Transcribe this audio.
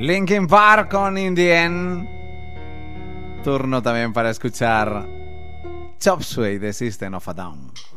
Linkin Park con In The End. Turno también para escuchar Chop Suey de System of a Down.